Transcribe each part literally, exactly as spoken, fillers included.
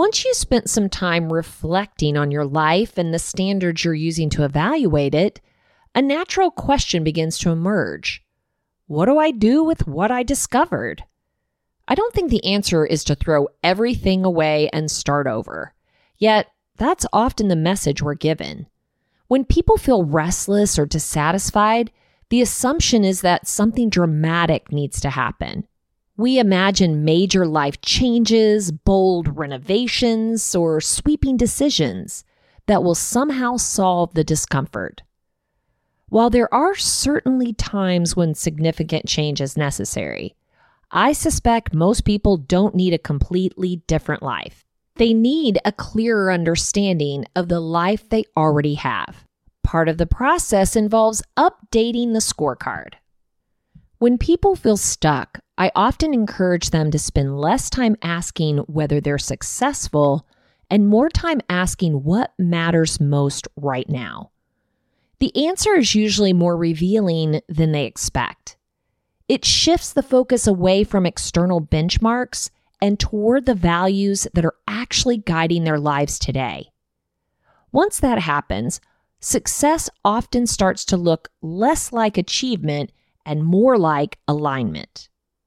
Once you spent some time reflecting on your life and the standards you're using to evaluate it, a natural question begins to emerge. What do I do with what I discovered? I don't think the answer is to throw everything away and start over. Yet, that's often the message we're given. When people feel restless or dissatisfied, the assumption is that something dramatic needs to happen. We imagine major life changes, bold renovations, or sweeping decisions that will somehow solve the discomfort. While there are certainly times when significant change is necessary, I suspect most people don't need a completely different life. They need a clearer understanding of the life they already have. Part of the process involves updating the scorecard. When people feel stuck, I often encourage them to spend less time asking whether they're successful and more time asking what matters most right now. The answer is usually more revealing than they expect. It shifts the focus away from external benchmarks and toward the values that are actually guiding their lives today. Once that happens, success often starts to look less like achievement and more like alignment.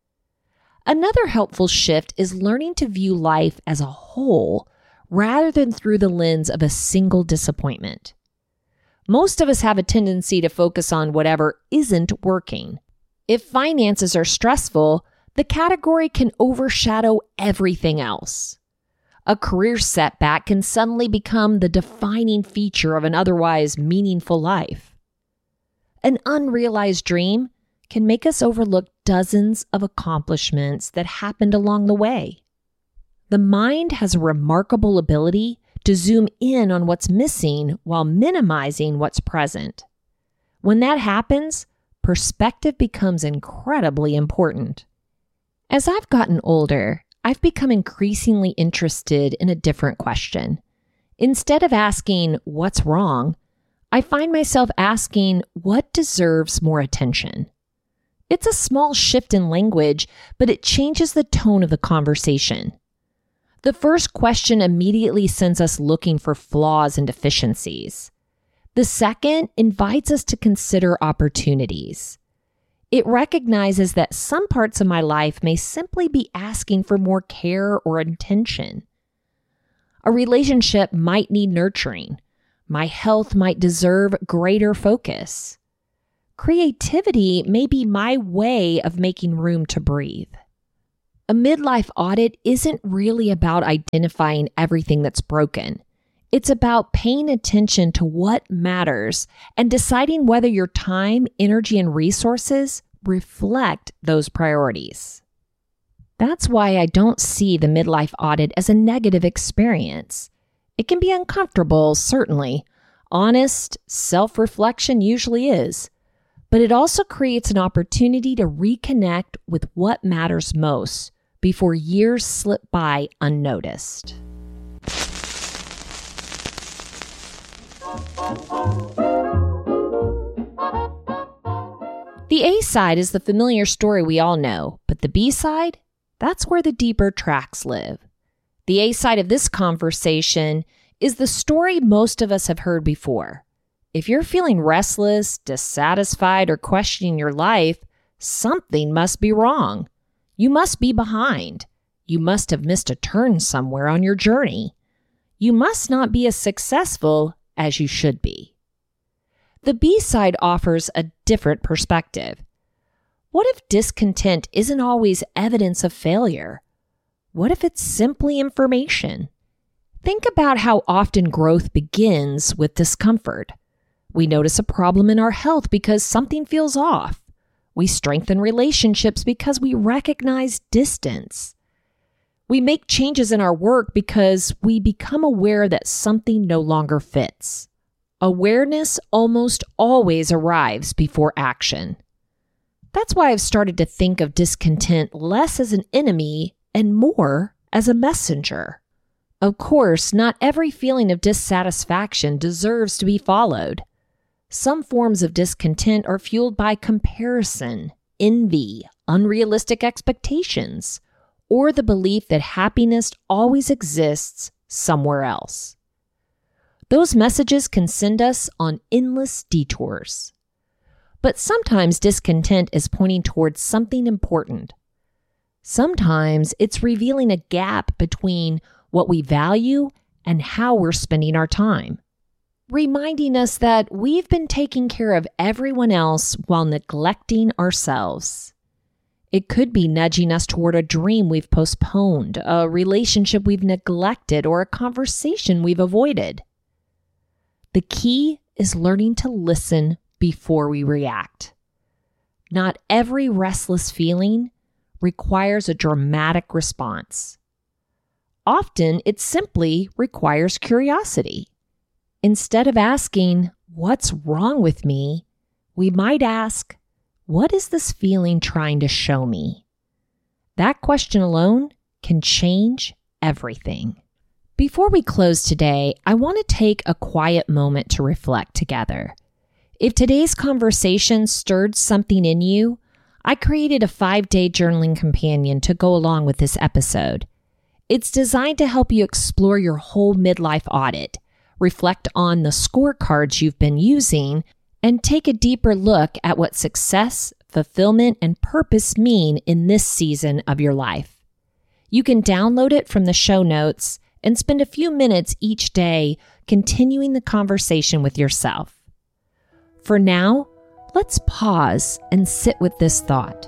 Another helpful shift is learning to view life as a whole rather than through the lens of a single disappointment. Most of us have a tendency to focus on whatever isn't working. If finances are stressful, the category can overshadow everything else. A career setback can suddenly become the defining feature of an otherwise meaningful life. An unrealized dream can make us overlook dozens of accomplishments that happened along the way. The mind has a remarkable ability to zoom in on what's missing while minimizing what's present. When that happens, perspective becomes incredibly important. As I've gotten older, I've become increasingly interested in a different question. Instead of asking, what's wrong, I find myself asking, what deserves more attention? It's a small shift in language, but it changes the tone of the conversation. The first question immediately sends us looking for flaws and deficiencies. The second invites us to consider opportunities. It recognizes that some parts of my life may simply be asking for more care or attention. A relationship might need nurturing. My health might deserve greater focus. Creativity may be my way of making room to breathe. A midlife audit isn't really about identifying everything that's broken. It's about paying attention to what matters and deciding whether your time, energy, and resources reflect those priorities. That's why I don't see the midlife audit as a negative experience. It can be uncomfortable, certainly. Honest self-reflection usually is. But it also creates an opportunity to reconnect with what matters most before years slip by unnoticed. The A side is the familiar story we all know, but the B side, that's where the deeper tracks live. The A side of this conversation is the story most of us have heard before. If you're feeling restless, dissatisfied, or questioning your life, something must be wrong. You must be behind. You must have missed a turn somewhere on your journey. You must not be as successful as you should be. The B side offers a different perspective. What if discontent isn't always evidence of failure? What if it's simply information? Think about how often growth begins with discomfort. We notice a problem in our health because something feels off. We strengthen relationships because we recognize distance. We make changes in our work because we become aware that something no longer fits. Awareness almost always arrives before action. That's why I've started to think of discontent less as an enemy and more as a messenger. Of course, not every feeling of dissatisfaction deserves to be followed. Some forms of discontent are fueled by comparison, envy, unrealistic expectations, or the belief that happiness always exists somewhere else. Those messages can send us on endless detours. But sometimes discontent is pointing towards something important. Sometimes it's revealing a gap between what we value and how we're spending our time, reminding us that we've been taking care of everyone else while neglecting ourselves. It could be nudging us toward a dream we've postponed, a relationship we've neglected, or a conversation we've avoided. The key is learning to listen before we react. Not every restless feeling requires a dramatic response. Often, it simply requires curiosity. Instead of asking, "What's wrong with me?" we might ask, "What is this feeling trying to show me?" That question alone can change everything. Before we close today, I want to take a quiet moment to reflect together. If today's conversation stirred something in you, I created a five-day journaling companion to go along with this episode. It's designed to help you explore your whole midlife audit, reflect on the scorecards you've been using, and take a deeper look at what success, fulfillment, and purpose mean in this season of your life. You can download it from the show notes and spend a few minutes each day continuing the conversation with yourself. For now, let's pause and sit with this thought.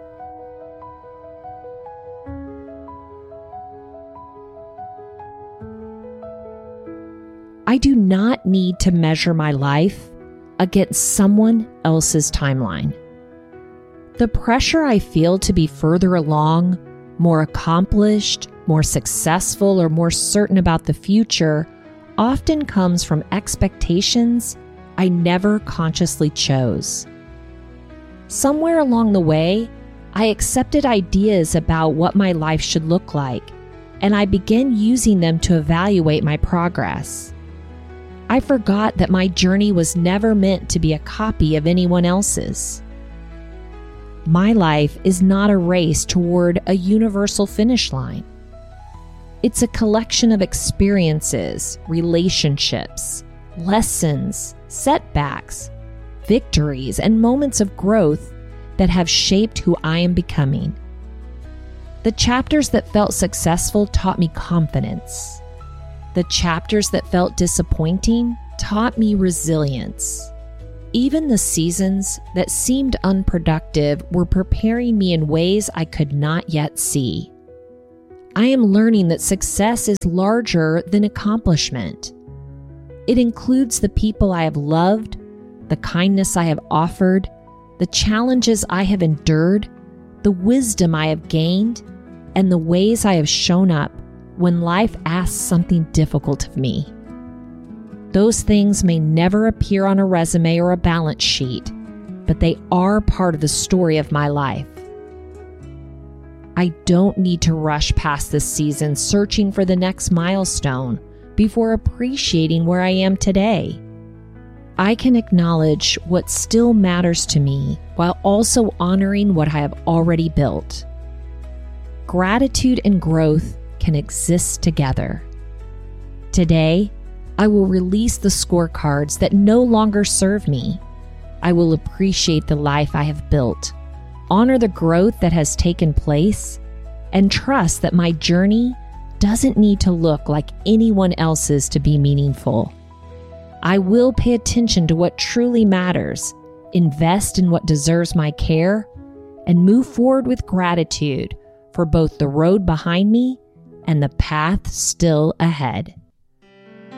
I do not need to measure my life against someone else's timeline. The pressure I feel to be further along, more accomplished, more successful, or more certain about the future often comes from expectations I never consciously chose. Somewhere along the way, I accepted ideas about what my life should look like, and I began using them to evaluate my progress. I forgot that my journey was never meant to be a copy of anyone else's. My life is not a race toward a universal finish line. It's a collection of experiences, relationships, lessons, setbacks, victories, and moments of growth that have shaped who I am becoming. The chapters that felt successful taught me confidence. The chapters that felt disappointing taught me resilience. Even the seasons that seemed unproductive were preparing me in ways I could not yet see. I am learning that success is larger than accomplishment. It includes the people I have loved, the kindness I have offered, the challenges I have endured, the wisdom I have gained, and the ways I have shown up when life asks something difficult of me. Those things may never appear on a resume or a balance sheet, but they are part of the story of my life. I don't need to rush past this season searching for the next milestone before appreciating where I am today. I can acknowledge what still matters to me while also honoring what I have already built. Gratitude and growth can exist together. Today, I will release the scorecards that no longer serve me. I will appreciate the life I have built, honor the growth that has taken place, and trust that my journey doesn't need to look like anyone else's to be meaningful. I will pay attention to what truly matters, invest in what deserves my care, and move forward with gratitude for both the road behind me and the path still ahead.